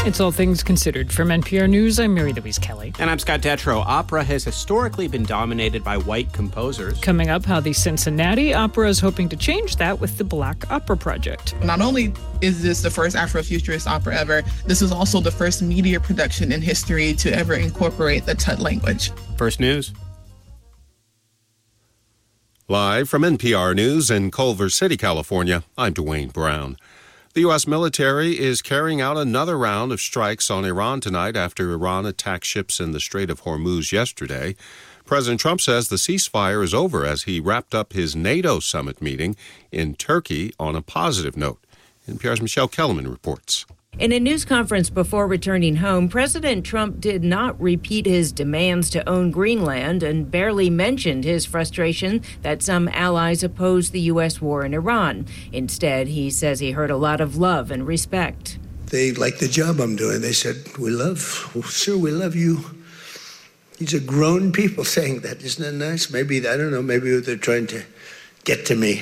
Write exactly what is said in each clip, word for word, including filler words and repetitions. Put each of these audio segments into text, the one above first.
It's All Things Considered. From N P R News, I'm Mary Louise Kelly. And I'm Scott Detrow. Opera has historically been dominated by white composers. Coming up, how the Cincinnati Opera is hoping to change that with the Black Opera Project. Not only is this the first Afrofuturist opera ever, this is also the first media production in history to ever incorporate the Tut language. First News. Live from N P R News in Culver City, California, I'm Dwayne Brown. The U S military is carrying out another round of strikes on Iran tonight after Iran attacked ships in the Strait of Hormuz yesterday. President Trump says the ceasefire is over as he wrapped up his NATO summit meeting in Turkey on a positive note. N P R's Michelle Kellerman reports. In a news conference before returning home, President Trump did not repeat his demands to own Greenland and barely mentioned his frustration that some allies oppose the U S war in Iran. Instead, he says he heard a lot of love and respect. They like the job I'm doing. They said, we love, well, sir, we love you. These are grown people saying that. Isn't that nice? Maybe, I don't know, maybe they're trying to get to me.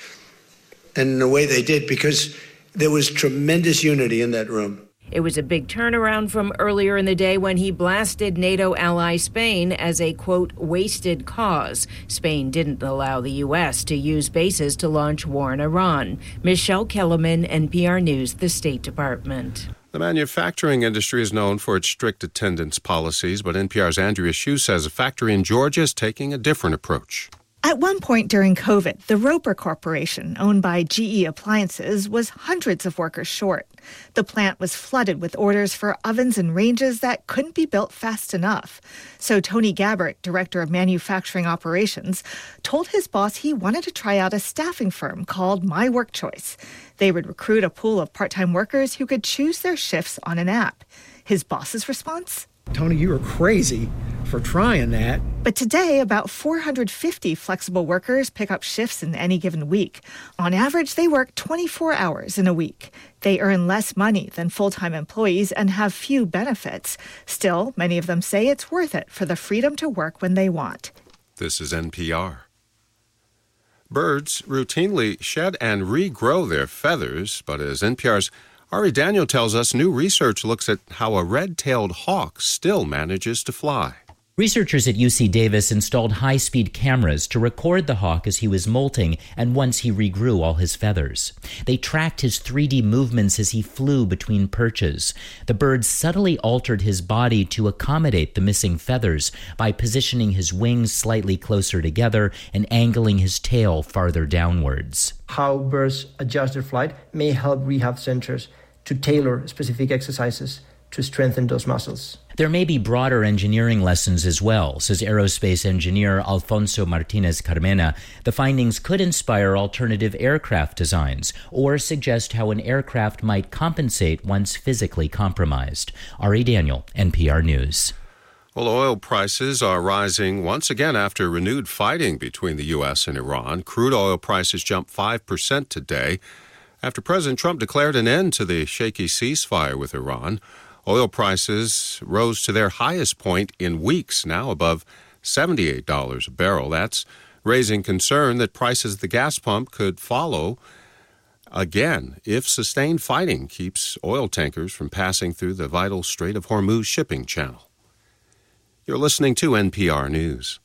And in a way they did, because there was tremendous unity in that room. It was a big turnaround from earlier in the day when he blasted NATO ally Spain as a, quote, wasted cause. Spain didn't allow the U S to use bases to launch war in Iran. Michelle Kellerman, N P R News, the State Department. The manufacturing industry is known for its strict attendance policies, but N P R's Andrea Hsu says a factory in Georgia is taking a different approach. At one point during COVID, the Roper Corporation, owned by G E Appliances, was hundreds of workers short. The plant was flooded with orders for ovens and ranges that couldn't be built fast enough. So Tony Gabbert, director of manufacturing operations, told his boss he wanted to try out a staffing firm called My Work Choice. They would recruit a pool of part-time workers who could choose their shifts on an app. His boss's response? Tony, you were crazy for trying that. But today, about four hundred fifty flexible workers pick up shifts in any given week. On average, they work twenty-four hours in a week. They earn less money than full-time employees and have few benefits. Still, many of them say it's worth it for the freedom to work when they want. This is N P R. Birds routinely shed and regrow their feathers, but as N P R's Ari Daniel tells us, new research looks at how a red-tailed hawk still manages to fly. Researchers at U C Davis installed high-speed cameras to record the hawk as he was molting and once he regrew all his feathers. They tracked his three D movements as he flew between perches. The bird subtly altered his body to accommodate the missing feathers by positioning his wings slightly closer together and angling his tail farther downwards. How birds adjust their flight may help rehab centers to tailor specific exercises to strengthen those muscles. There may be broader engineering lessons as well, says aerospace engineer Alfonso Martinez Carmena. The findings could inspire alternative aircraft designs or suggest how an aircraft might compensate once physically compromised. Ari Daniel, N P R News. Well, oil prices are rising once again after renewed fighting between the U S and Iran. Crude oil prices jumped five percent today after President Trump declared an end to the shaky ceasefire with Iran. Oil prices rose to their highest point in weeks, now above seventy-eight dollars a barrel. That's raising concern that prices at the gas pump could follow again if sustained fighting keeps oil tankers from passing through the vital Strait of Hormuz shipping channel. You're listening to N P R News.